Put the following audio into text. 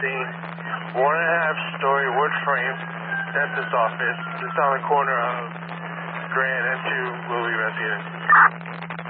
scene. 1.5 story wood frame dentist office. Just on the corner of